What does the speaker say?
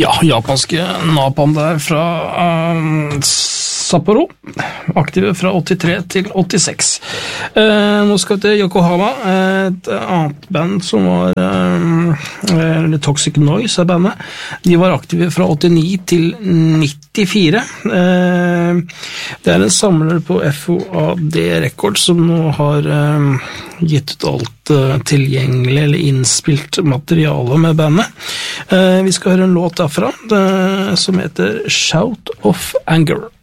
Ja, japanske Napalm der fra Sapporo, aktive fra 83 til 86. Nå skal vi til Yokohama, et annet band som var Toxic Noise er bandet. De var aktive fra 89 til 94. Det er en samler på FOAD Records som nå har gitt ut alt tilgjengelig eller innspilt materiale med bandet. Vi skal høre en låt derfra som heter Shout of Anger.